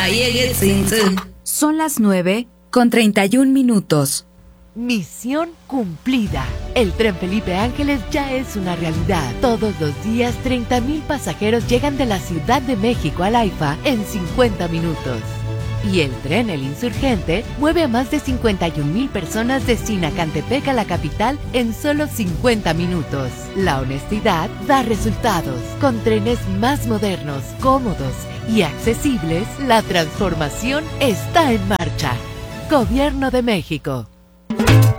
Son las 9:31. Misión cumplida. El tren Felipe Ángeles ya es una realidad. Todos los días 30,000 pasajeros llegan de la Ciudad de México al AIFA en 50 minutos. Y el tren El Insurgente mueve a más de 51,000 personas de Sinacantepec a la capital en solo 50 minutos. La honestidad da resultados. Con trenes más modernos, cómodos y accesibles, la transformación está en marcha. Gobierno de México.